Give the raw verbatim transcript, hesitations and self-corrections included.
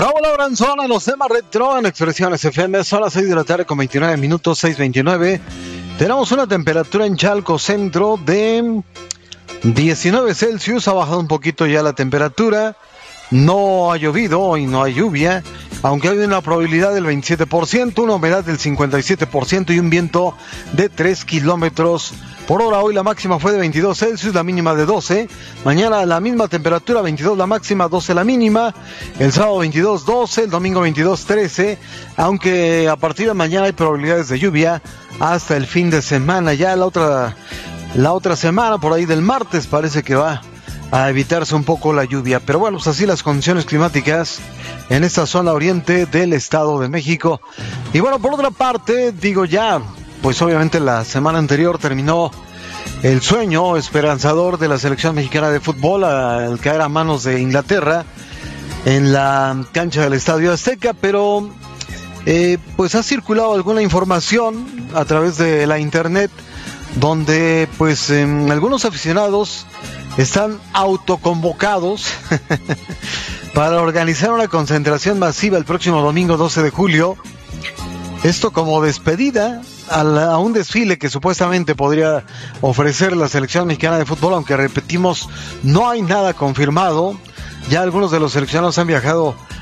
Raúl Abranzona, los temas retro en Expresiones F M. Son las seis de la tarde con veintinueve minutos, seis veintinueve. Tenemos una temperatura en Chalco Centro de diecinueve Celsius. Ha bajado un poquito ya la temperatura. No ha llovido, hoy no hay lluvia, aunque hay una probabilidad del veintisiete por ciento, una humedad del cincuenta y siete por ciento y un viento de tres kilómetros por hora. Hoy la máxima fue de veintidós Celsius, la mínima de doce. Mañana la misma temperatura, veintidós la máxima, doce la mínima. El sábado veintidós doce, el domingo veintidós trece, aunque a partir de mañana hay probabilidades de lluvia hasta el fin de semana. Ya la otra, la otra semana, por ahí del martes, parece que va a evitarse un poco la lluvia. Pero bueno, pues así las condiciones climáticas en esta zona oriente del Estado de México. Y bueno, por otra parte, digo ya, pues obviamente la semana anterior terminó el sueño esperanzador de la selección mexicana de fútbol al caer a manos de Inglaterra en la cancha del Estadio Azteca, pero eh, pues ha circulado alguna información a través de la internet donde pues eh, algunos aficionados están autoconvocados para organizar una concentración masiva el próximo domingo doce de julio. Esto como despedida a, la, a un desfile que supuestamente podría ofrecer la selección mexicana de fútbol, aunque repetimos, no hay nada confirmado. Ya algunos de los seleccionados han viajado